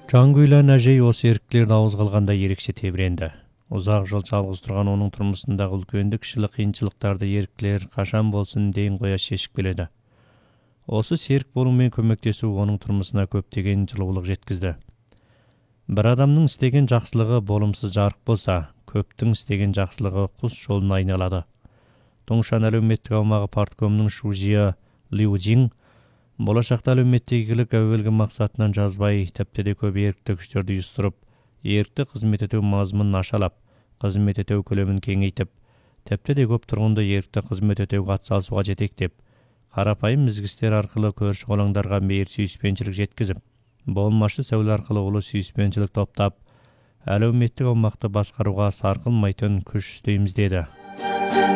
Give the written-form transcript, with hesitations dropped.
Жангүйлән әжей осы еріктілерді ауыз қалғанда ерекше тебіренді. Ұзақ жыл жалғыз тұрған оның тұрмысындағы үлкенді кішілі қиыншылықтарды еріктілер қашан болсын дейін қоя шешіп келеді. Осы серік болумен көмектесу оның тұрмысына көптеген жылулық жеткізді. Бір адамның істеген жақсылығы болымсыз жарық болса, көптің істеген жақсылығы құс жолын айналады. Тоңшан әлеуметтік аумағы парткомының шужия Лиу Жин болашақта әлеуметтік игілік әуелгі мақсатынан жазбай, тіпті де көп ерікті күштерді ұйыстырып, ерікті қызмет ету мазмұнын ашалап, қызмет ету көлемін кеңейтіп, тіпті де көп тұрғынды ерікті қызмет етуге атсалысуға жетектеп, қарапайым ізгістер арқылы көрші қолаңдарға мейір сүйіспеншілік жеткізіп, болмашы сәуле арқылы ұлы сүйіспеншілік топтап, әлеуметтік аумақты басқаруға сарқылмайтын күш үстейміз деді.